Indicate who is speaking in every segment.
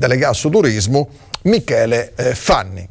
Speaker 1: delegato su turismo Michele Fanni.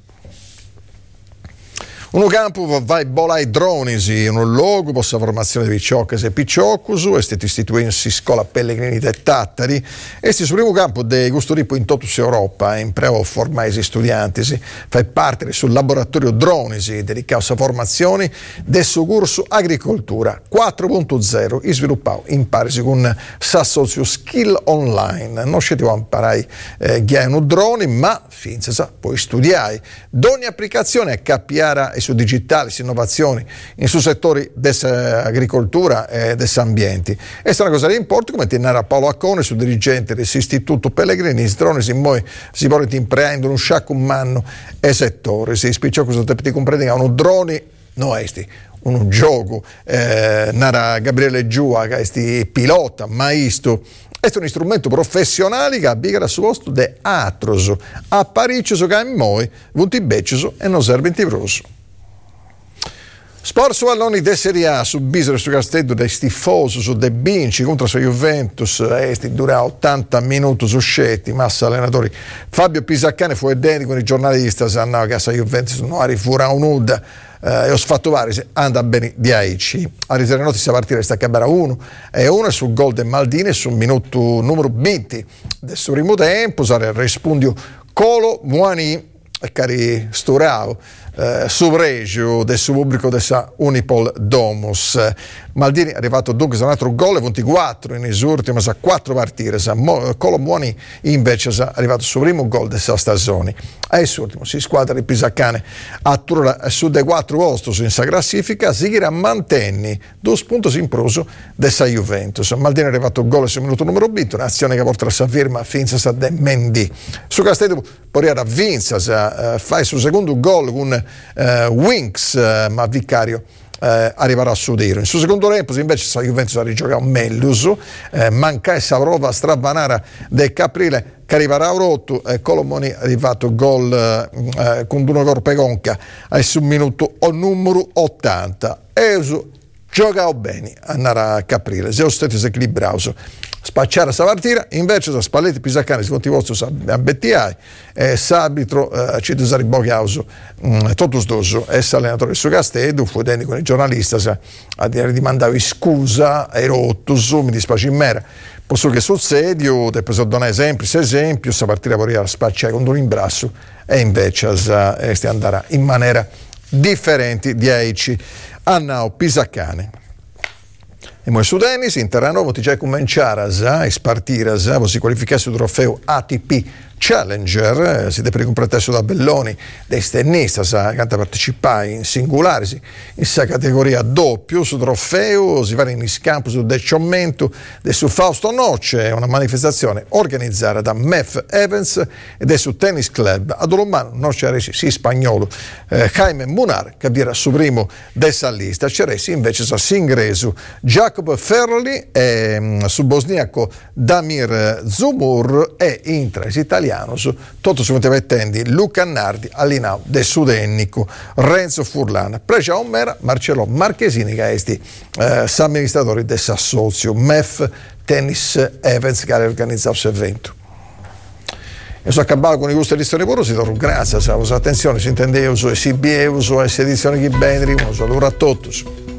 Speaker 1: Un campo vai bolai dronisi, un luogo possa formazione di picciocches e picciocus, è stato istituito scuola Pellegrini de Tattari, e sul primo campo di questo tipo in totus Europa, in preo formai studianti, fa parte sul laboratorio dronisi dedicato a formazioni del suo corso agricoltura 4.0, sviluppato in parisi con Sassozio Skill Online. Non scegliamo imparare un drone, ma finza poi studiare. D'ogni applicazione è capiare su digitali, su innovazioni in su settori dell'agricoltura e dell'ambiente. E è una cosa di importante, come tenere Paolo Accone, su dirigente dell'Istituto Pellegrini, droni si può impreando un sciacco umano e settore. Si spicciò cosa ti comprendere, uno droni, no esti, un gioco, nara Gabriele Giua, che è pilota, maestro. È un strumento professionale che abbiega su posto de atros, a Parigi che in noi, vunti becciso e non serve in tivroso. Sport su Alloni de Serie A, su Bisero su Castello dei tifosi, su De Binci contro su Juventus, dura 80 minuti su scetti, massa allenatori. Fabio Pisaccane fu identico con i giornalisti, sanno che a Juventus non arriva un'uda. E ho fatto vari, anda bene di Aici. A riserva si partire sta cabera 1 e 1 sul gol del Maldini sul minuto numero 20 del suo primo tempo, sarà rispondio Colo Muani e cari Sturao. Sovregio del suo pubblico della Unipol Domus. Maldini è arrivato dunque a un altro gol e 24 in esortimo a 4 partite. Colomuoni invece è arrivato sul primo gol della stagione. E ultimo si squadra di Pisaccane a su dei 4 posti in sa classifica si gira mantenni 2 punti in proso della Juventus. Maldini è arrivato gol sul minuto numero 20, un'azione che porta la sua firma Finza de Mendy. Su Castello Poriera Vinza fa il suo secondo gol con Winks, ma Vicario arriverà a sudire. In suo secondo tempo invece la Juventus ha rigiocato meglio, manca essa prova stravanara del Caprile che arriverà a rotto, Colomoni è arrivato gol con uno corpo conca sul minuto numero 80 e giocavo bene andare a Caprile, se ho stato equilibrato spacciare questa partita, invece da Spalletti Pisaccani si motivò a BTI e s'arbitro ci usare Bocauso tutto stoso e s'allenatore su Castello fu dentro con i giornalisti a dire di mandare scusa ai rotto mi dispiace in mera posso che succede io ti posso dare esempio questa partita poteva spacciare con un imbrasso e invece andrà in maniera differente di Aici Annao Pisaccani. E poi su tennis, in terreno ti già cominciare a spartire, si qualificare sul trofeo ATP Challenger, si deve comprare da Belloni, dei tennisti che partecipare in singolare, in questa categoria doppio, su trofeo, si va in scampo sul deciomento del su Fausto Noce, una manifestazione organizzata da Mef Evans ed è su Tennis Club a Dolomano, Noce Resi, sì spagnolo, Jaime Munar, che era su primo dessa lista, Ceresi invece sa Singresu, Jacob Ferli e su bosniaco Damir Zumur e in tre italiani. Tutto si poteva attendere Luca Nardi, Alinao del Sudennico, Renzo Furlan, Precia Omera, Marcello Marchesini che è amministratore del Sassozio MEF Tennis Events che ha organizzato questo evento. E sono accabato con i gusti edizioni pure, grazie a vostra attenzione, si intende uso e CB uso e edizioni che bene, un saluto a tutti.